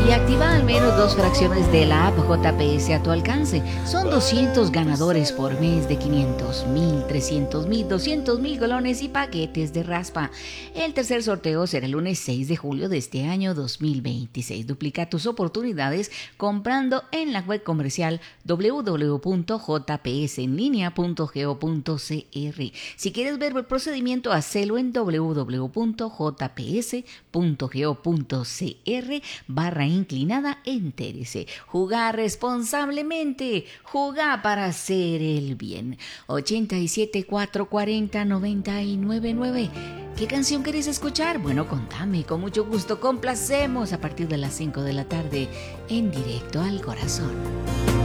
Y activa al menos 2 fracciones de la app JPS a tu alcance. Son 200 ganadores por mes de 500,000, 300,000, 200,000 galones y paquetes de raspa. El tercer sorteo será el lunes 6 de julio de este año 2026. Duplica tus oportunidades comprando en la web comercial www.jpsenlinea.go.cr. Si quieres ver el procedimiento, hacelo en www.jps.go.cr/inclinada entérese. Jugar responsablemente, jugar para hacer el bien. 87 440 999. ¿Qué canción querés escuchar? Bueno, contame, con mucho gusto complacemos a partir de las 5 de la tarde en Directo al Corazón.